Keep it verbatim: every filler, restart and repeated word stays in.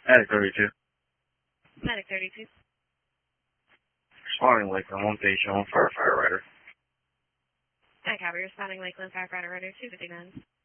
Attic thirty-two. Attic thirty-two. Responding Lakeland, one station, one firefighter rider. I copy. Responding Lakeland, firefighter rider two fifty-nine.